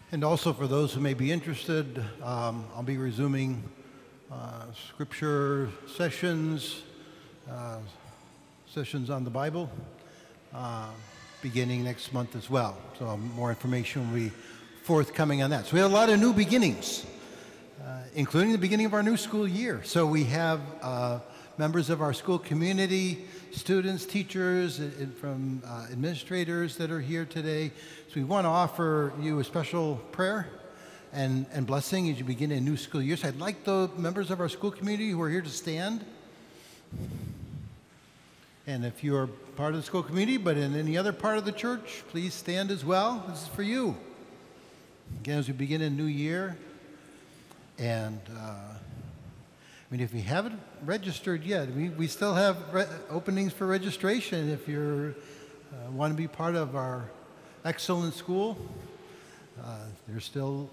And also for those who may be interested, I'll be resuming scripture sessions, sessions on the Bible, beginning next month as well. So more information will be forthcoming on that. So we have a lot of new beginnings, including the beginning of our new school year. So we have members of our school community, students, teachers, and from administrators that are here today. So we want to offer you a special prayer and blessing as you begin a new school year. So I'd like the members of our school community who are here to stand. And if you're part of the school community, but in any other part of the church, please stand as well. This is for you. Again, as we begin a new year, and if you haven't registered yet, we still have openings for registration. If you want to be part of our excellent school, there's still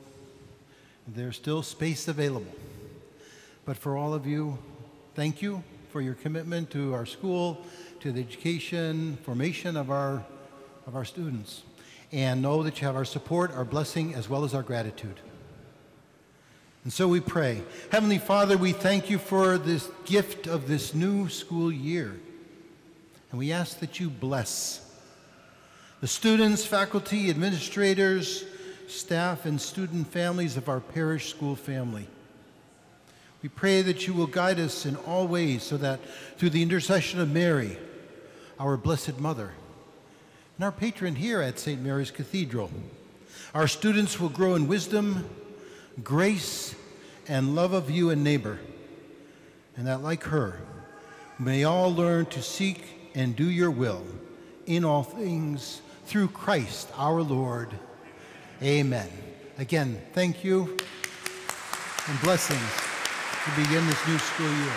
space available. But for all of you, thank you for your commitment to our school, to the education, formation of our students. And know that you have our support, our blessing, as well as our gratitude. And so we pray. Heavenly Father, we thank you for this gift of this new school year. And we ask that you bless the students, faculty, administrators, staff, and student families of our parish school family. We pray that you will guide us in all ways so that through the intercession of Mary, our Blessed Mother, and our patron here at St. Mary's Cathedral, our students will grow in wisdom, grace, and love of you and neighbor, and that like her, may all learn to seek and do your will in all things through Christ our Lord. Amen. Again, thank you and blessings to begin this new school year.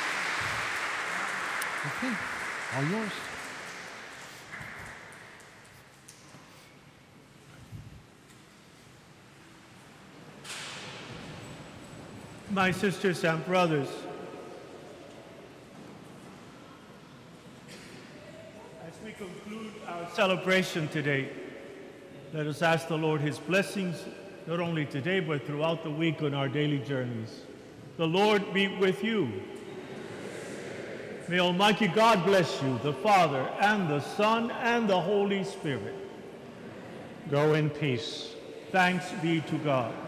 Okay, all yours. My sisters and brothers, as we conclude our celebration today, let us ask the Lord his blessings, not only today, but throughout the week on our daily journeys. The Lord be with you. May Almighty God bless you, the Father, and the Son, and the Holy Spirit. Go in peace. Thanks be to God.